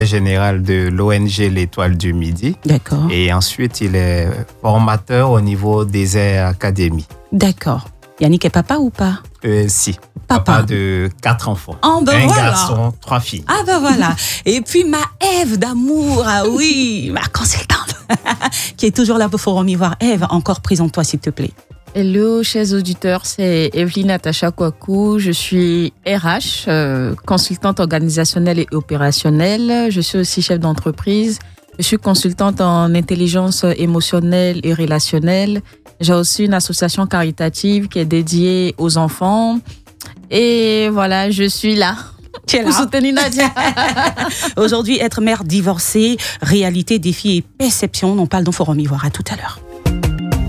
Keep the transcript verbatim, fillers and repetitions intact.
général de l'O N G L'Étoile du Midi. D'accord. Et ensuite, il est formateur au niveau des Air Academy. D'accord. Yannick est papa ou pas? Euh, si. Papa. Papa de quatre enfants. Oh, ben Un voilà. garçon, trois filles. Ah ben voilà. Et puis ma Ève d'amour, ah oui, ma consultante, qui est toujours là pour Forum Ivoire. Ève, encore présente-toi s'il te plaît. Hello, chers auditeurs, c'est Evelyne Natacha Kouakou. Je suis R H, euh, consultante organisationnelle et opérationnelle. Je suis aussi chef d'entreprise. Je suis consultante en intelligence émotionnelle et relationnelle. J'ai aussi une association caritative qui est dédiée aux enfants. Et voilà, je suis là. Tu es Pour là. soutenir Nadia. Aujourd'hui, être mère divorcée, réalité, défi et perception. On parle dans Forum Ivoire. À tout à l'heure.